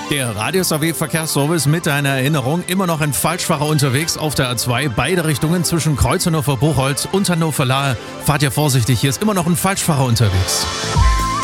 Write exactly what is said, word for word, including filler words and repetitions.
Der Radius A W Verkehrsservice mit einer Erinnerung. Immer noch ein Falschfahrer unterwegs auf der A zwei. Beide Richtungen zwischen Kreuz Hannover-Buchholz und Hannover-Lahe. Fahrt ihr vorsichtig, hier ist immer noch ein Falschfahrer unterwegs.